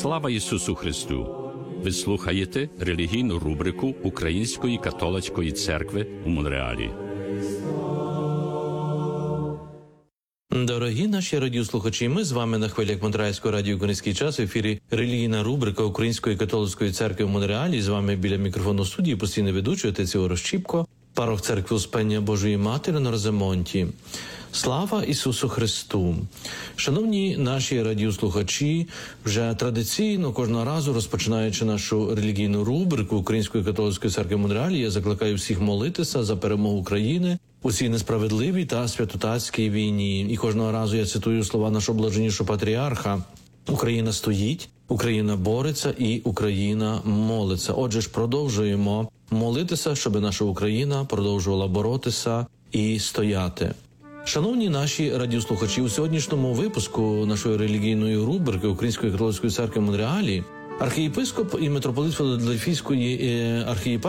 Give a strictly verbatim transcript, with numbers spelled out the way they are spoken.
Слава Ісусу Христу! Ви слухаєте релігійну рубрику Української католицької церкви у Монреалі. Дорогі наші радіослухачі, ми з вами на хвилях Монреальського радіо «Український час» в ефірі релігійна рубрика Української католицької церкви в Монреалі. З вами біля мікрофону студії постійний ведучий отець Ігор Щіпко, парох церкви Успення Божої Матері на Розамонті. Слава Ісусу Христу! Шановні наші радіослухачі, вже традиційно кожного разу, розпочинаючи нашу релігійну рубрику Української католицької церкви в Монреалі, я закликаю всіх молитися за перемогу України у цій несправедливій та святотатській війні. І кожного разу я цитую слова нашого блаженнішого патріарха: «Україна стоїть, Україна бореться і Україна молиться». Отже ж, продовжуємо молитися, щоб наша Україна продовжувала боротися і стояти. Шановні наші радіослухачі, у сьогоднішньому випуску нашої релігійної рубрики Української католицької церкви в Монреалі архієпископ і митрополит Філадельфійської архієпархії